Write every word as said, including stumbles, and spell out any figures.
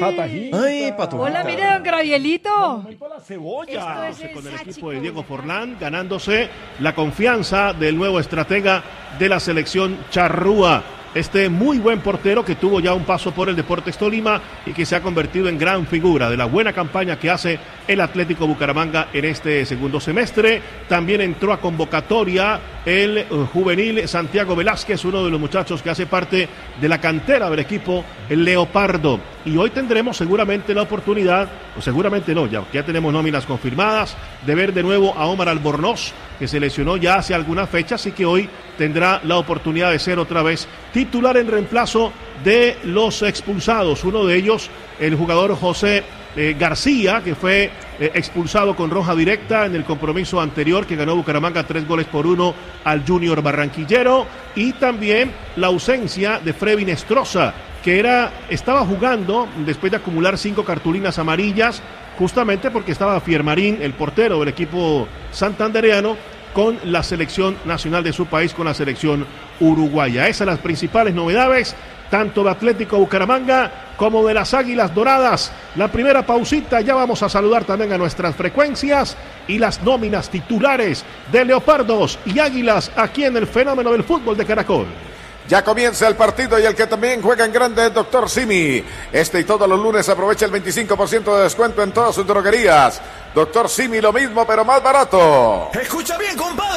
Patajita. Ay, Patojita. Hola, mire, don Gravielito. La cebolla. Esto es Con el Sachi equipo de con- Diego Forlán, ganándose la confianza del nuevo estratega de la selección charrúa. Este muy buen portero que tuvo ya un paso por el Deportes Tolima y que se ha convertido en gran figura de la buena campaña que hace el Atlético Bucaramanga en este segundo semestre. También entró a convocatoria el uh, juvenil Santiago Velázquez, uno de los muchachos que hace parte de la cantera del equipo, el Leopardo. Y hoy tendremos seguramente la oportunidad, o seguramente no, ya, ya tenemos nóminas confirmadas, de ver de nuevo a Omar Albornoz, que se lesionó ya hace algunas fechas y que hoy tendrá la oportunidad de ser otra vez titular en reemplazo de los expulsados. Uno de ellos, el jugador José eh, García, que fue eh, expulsado con roja directa en el compromiso anterior que ganó Bucaramanga tres goles por uno al Junior Barranquillero. Y también la ausencia de Frevin Estroza, que era, estaba jugando después de acumular cinco cartulinas amarillas, justamente porque estaba Fiermarín, el portero del equipo santandereano, con la selección nacional de su país, con la selección uruguaya. Esas son las principales novedades, tanto de Atlético Bucaramanga como de las Águilas Doradas. La primera pausita, ya vamos a saludar también a nuestras frecuencias y las nóminas titulares de Leopardos y Águilas aquí en el Fenómeno del Fútbol de Caracol. Ya comienza el partido y el que también juega en grande es Doctor Simi. Este y todos los lunes aprovecha el veinticinco por ciento de descuento en todas sus droguerías. Doctor Simi, lo mismo pero más barato. Escucha bien, compadre.